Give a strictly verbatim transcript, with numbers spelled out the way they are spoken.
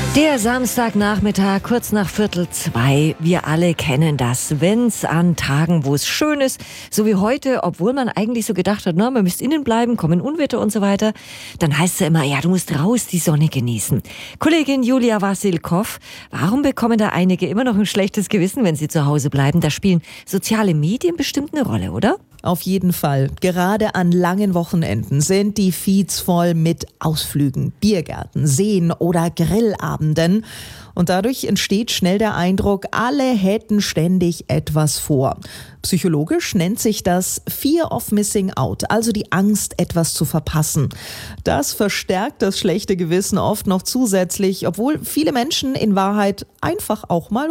Der Samstagnachmittag, kurz nach Viertel zwei. Wir alle kennen das. Wenn's an Tagen, wo es schön ist, so wie heute, obwohl man eigentlich so gedacht hat, na, man müsste innen bleiben, kommen Unwetter und so weiter, dann heißt es ja immer, ja, du musst raus die Sonne genießen. Kollegin Julia Wassilkow, warum bekommen da einige immer noch ein schlechtes Gewissen, wenn sie zu Hause bleiben? Da spielen soziale Medien bestimmt eine Rolle, oder? Auf jeden Fall. Gerade an langen Wochenenden sind die Feeds voll mit Ausflügen, Biergärten, Seen oder Grillabenden. Und dadurch entsteht schnell der Eindruck, alle hätten ständig etwas vor. Psychologisch nennt sich das Fear of Missing Out, also die Angst, etwas zu verpassen. Das verstärkt das schlechte Gewissen oft noch zusätzlich, obwohl viele Menschen in Wahrheit einfach auch mal